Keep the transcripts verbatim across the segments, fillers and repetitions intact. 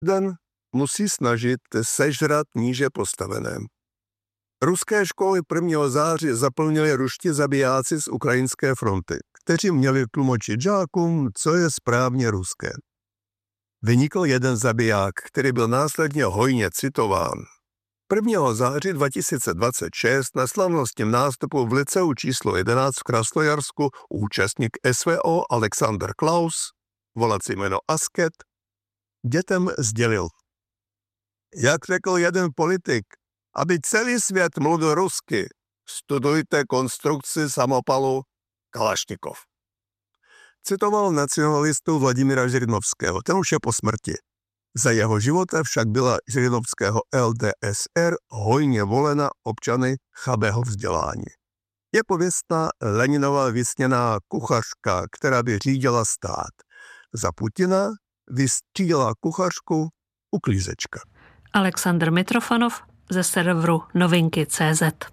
Den musí snažit sežrat níže postavené. Ruské školy prvního září zaplnili ruští zabijáci z ukrajinské fronty, kteří měli tlumočit žákům, co je správně ruské. Vynikl jeden zabiják, který byl následně hojně citován. prvního září dva tisíce dvacet šest na slavnostním nástupu v liceu číslo jedenáct v Krasnojarsku účastník S V O Alexander Klaus, volací jméno Asket, dětem sdělil: jak řekl jeden politik, aby celý svět mluvil rusky, studujte konstrukci samopalu Kalašnikov. Citoval nacionalistu Vladimira Žirinovského, ten už je po smrti. Za jeho života však byla Žirinovského L D S R hojně volena občany chabého vzdělání. Je pověstná Leninova vysněná kuchařka, která by řídila stát. Za Putina vystřídila kuchařku uklízečka. Alexandr Mitrofanov ze serveru novinky tečka cé zet.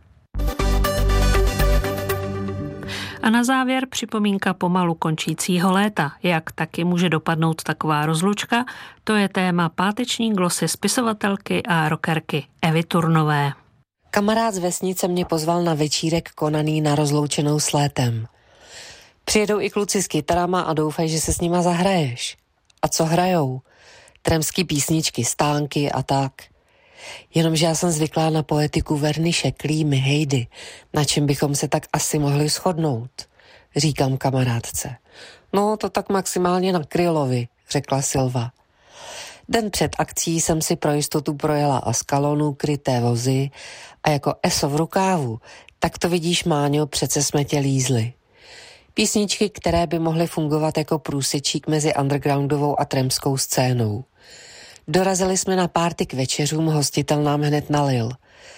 A na závěr připomínka pomalu končícího léta. Jak taky může dopadnout taková rozlučka, to je téma páteční glosy spisovatelky a rockerky Evy Turnové. Kamarád z vesnice mě pozval na večírek konaný na rozloučenou s létem. Přijedou i kluci s kytarama a doufají, že se s nima zahraješ. A co hrajou? Tremský písničky, stánky a tak. Jenomže já jsem zvyklá na poetiku Verniše, Klímy, Hejdy, na čem bychom se tak asi mohli shodnout, říkám kamarádce. No, to tak maximálně na Krylovi, řekla Silva. Den před akcí jsem si pro jistotu projela Askalonu kryté vozy a jako eso v rukávu, tak to vidíš, Máňo, přece jsme tě lízli. Písničky, které by mohly fungovat jako průsečík mezi undergroundovou a tremskou scénou. Dorazili jsme na párty k večeřům, hostitel nám hned nalil.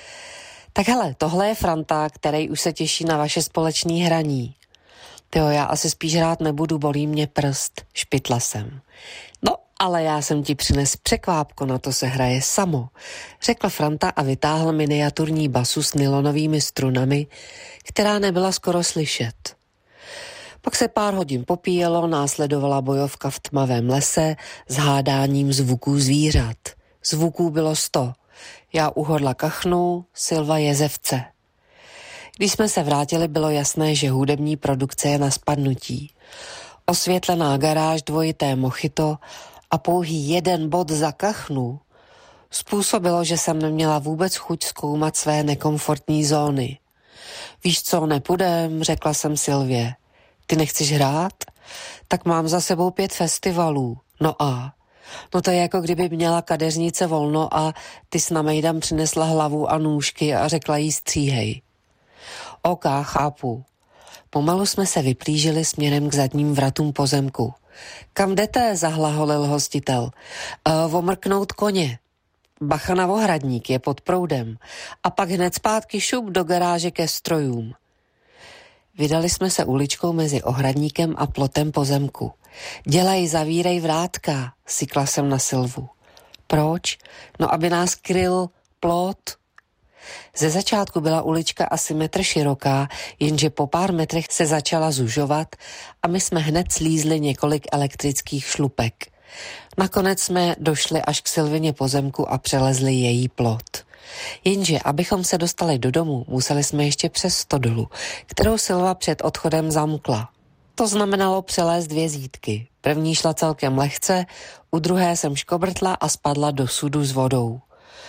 Tak hele, tohle je Franta, který už se těší na vaše společné hraní. Tyjo, já asi spíš hrát nebudu, bolí mě prst, špitla jsem. No, ale já jsem ti přines překvápko, na to se hraje samo, řekla Franta a vytáhl miniaturní basu s nylonovými strunami, která nebyla skoro slyšet. Pak se pár hodin popíjelo, následovala bojovka v tmavém lese s hádáním zvuků zvířat. Zvuků bylo sto. Já u hodla kachnu, Silva jezevce. Když jsme se vrátili, bylo jasné, že hudební produkce je na spadnutí. Osvětlená garáž, dvojité mochito a pouhý jeden bod za kachnu způsobilo, že jsem neměla vůbec chuť zkoumat své nekomfortní zóny. Víš co, nepůjdem, řekla jsem Silvě. Ty nechceš hrát? Tak mám za sebou pět festivalů. No a? No to je jako kdyby měla kadeřnice volno a ty s namejdam přinesla hlavu a nůžky a řekla jí stříhej. OK, chápu. Pomalu jsme se vyplížili směrem k zadním vratům pozemku. Kam jdete? Zahlaholil hostitel. E, omrknout koně. Bacha na ohradník, je pod proudem. A pak hned zpátky šup do garáže ke strojům. Vydali jsme se uličkou mezi ohradníkem a plotem pozemku. Dělej, zavírej vrátka, sykla jsem na Silvu. Proč? No, aby nás kryl plot. Ze začátku byla ulička asi metr široká, jenže po pár metrech se začala zužovat a my jsme hned slízli několik elektrických šlupek. Nakonec jsme došli až k Silvině pozemku a přelezli její plot. Jenže, abychom se dostali do domu, museli jsme ještě přes stodolu, kterou Silva před odchodem zamkla. To znamenalo přelézt dvě zítky. První šla celkem lehce, u druhé jsem škobrtla a spadla do sudu s vodou.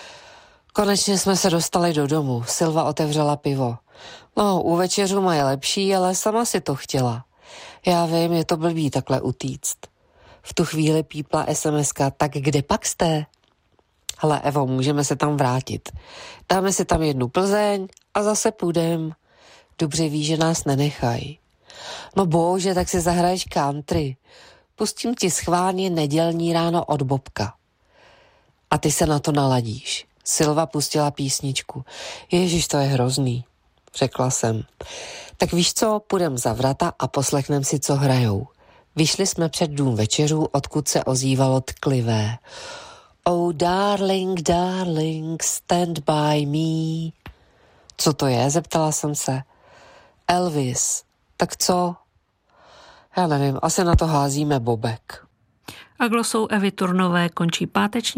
Konečně jsme se dostali do domu. Silva otevřela pivo. No, u večeřů mají lepší, ale sama si to chtěla. Já vím, je to blbý takhle utíct. V tu chvíli pípla es em eska, tak kde pak jste? Hele, Evo, můžeme se tam vrátit. Dáme si tam jednu Plzeň a zase půjdem. Dobře ví, že nás nenechají. No bože, tak si zahraješ country. Pustím ti schválně nedělní ráno od Bobka. A ty se na to naladíš. Silva pustila písničku. Ježiš, to je hrozný, řekla jsem. Tak víš co, půjdem za vrata a poslechnem si, co hrajou. Vyšli jsme před dům večeřů, odkud se ozývalo tklivé. Oh darling, darling, stand by me. Co to je, zeptala jsem se. Elvis. Tak co? Já nevím, asi na to házíme Bobek. A glosou Evy Turnové končí páteční